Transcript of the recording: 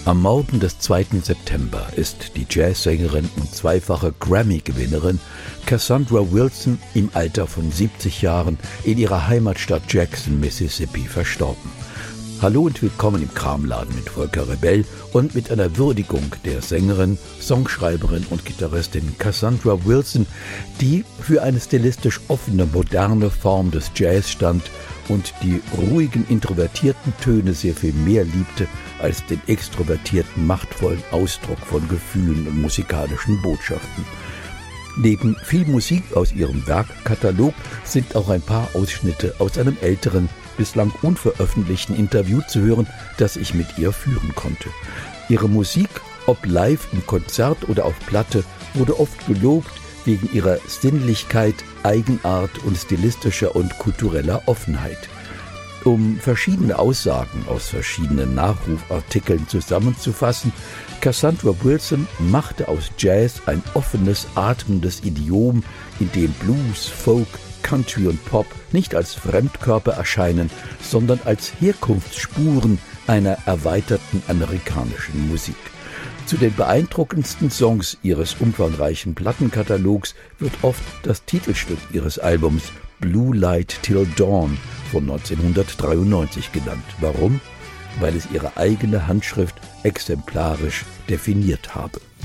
Am Morgen des 2. September ist die Jazzsängerin und zweifache Grammy-Gewinnerin Cassandra Wilson im Alter von 70 Jahren in ihrer Heimatstadt Jackson, Mississippi, verstorben. Hallo und willkommen im Kramladen mit Volker Rebell und mit einer Würdigung der Sängerin, Songschreiberin und Gitarristin Cassandra Wilson, die für eine stilistisch offene, moderne Form des Jazz stand und die ruhigen, introvertierten Töne sehr viel mehr liebte als den extrovertierten, machtvollen Ausdruck von Gefühlen und musikalischen Botschaften. Neben viel Musik aus ihrem Werkkatalog sind auch ein paar Ausschnitte aus einem älteren, bislang unveröffentlichten Interview zu hören, das ich mit ihr führen konnte. Ihre Musik, ob live im Konzert oder auf Platte, wurde oft gelobt wegen ihrer Sinnlichkeit, Eigenart und stilistischer und kultureller Offenheit. Um verschiedene Aussagen aus verschiedenen Nachrufartikeln zusammenzufassen, Cassandra Wilson machte aus Jazz ein offenes, atmendes Idiom, in dem Blues, Folk, Country und Pop nicht als Fremdkörper erscheinen, sondern als Herkunftsspuren einer erweiterten amerikanischen Musik. Zu den beeindruckendsten Songs ihres umfangreichen Plattenkatalogs wird oft das Titelstück ihres Albums Blue Light Till Dawn von 1993 genannt. Warum? Weil es ihre eigene Handschrift exemplarisch definiert habe.